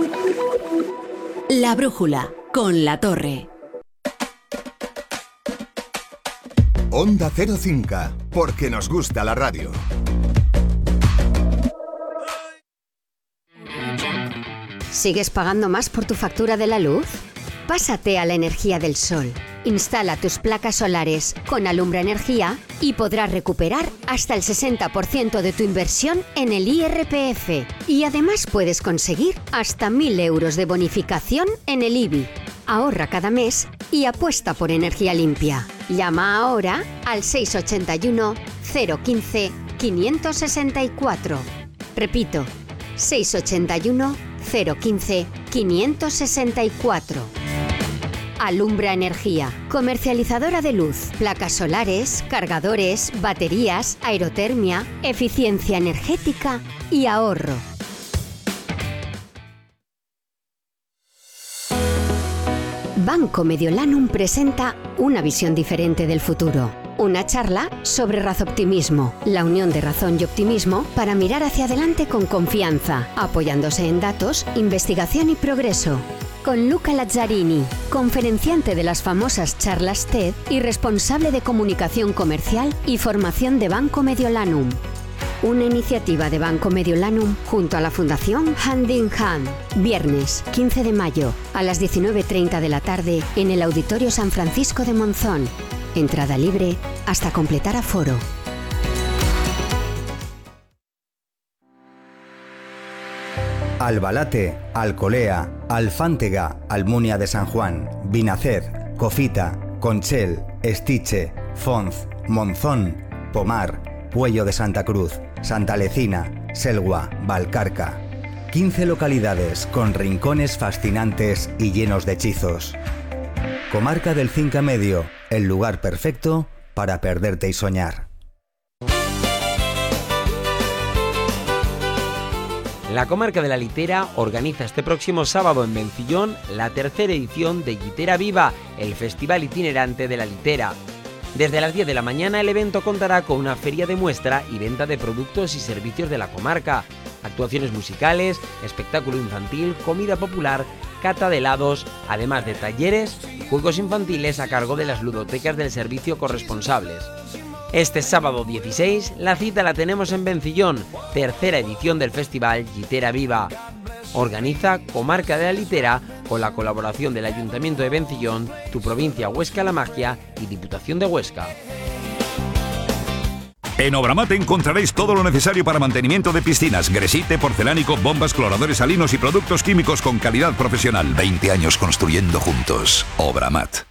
La Brújula, con La Torre. Onda 05, porque nos gusta la radio. ¿Sigues pagando más por tu factura de la luz? Pásate a la energía del sol. Instala tus placas solares con Alumbra Energía y podrás recuperar hasta el 60% de tu inversión en el IRPF. Y además puedes conseguir hasta 1.000 euros de bonificación en el IBI. Ahorra cada mes y apuesta por energía limpia. Llama ahora al 681 015 564. Repito, 681 015 564. Alumbra Energía, comercializadora de luz, placas solares, cargadores, baterías, aerotermia, eficiencia energética y ahorro. Banco Mediolanum presenta una visión diferente del futuro. Una charla sobre razoptimismo, la unión de razón y optimismo para mirar hacia adelante con confianza, apoyándose en datos, investigación y progreso. Con Luca Lazzarini, conferenciante de las famosas charlas TED y responsable de comunicación comercial y formación de Banco Mediolanum. Una iniciativa de Banco Mediolanum junto a la Fundación Hand in Hand. Viernes 15 de mayo a las 19:30 de la tarde en el Auditorio San Francisco de Monzón. Entrada libre hasta completar aforo. Albalate, Alcolea, Alfántega, Almunia de San Juan, Binaced, Cofita, Conchel, Estiche, Fonz, Monzón, Pomar, Puello de Santa Cruz, Santa Lecina, Selgua, Valcarca. 15 localidades con rincones fascinantes y llenos de hechizos. Comarca del Cinca Medio, el lugar perfecto para perderte y soñar. La comarca de la Litera organiza este próximo sábado en Vencillón la tercera edición de Llitera Viva, el festival itinerante de la Litera. Desde las 10 de la mañana el evento contará con una feria de muestra y venta de productos y servicios de la comarca, actuaciones musicales, espectáculo infantil, comida popular, cata de helados, además de talleres y juegos infantiles a cargo de las ludotecas del servicio corresponsables. Este sábado 16 la cita la tenemos en Vencillón, tercera edición del festival Llitera Viva. Organiza Comarca de la Litera con la colaboración del Ayuntamiento de Vencillón, Tu Provincia Huesca La Magia y Diputación de Huesca. En Obramat encontraréis todo lo necesario para mantenimiento de piscinas, gresite, porcelánico, bombas, cloradores salinos y productos químicos con calidad profesional. 20 años construyendo juntos. Obramat.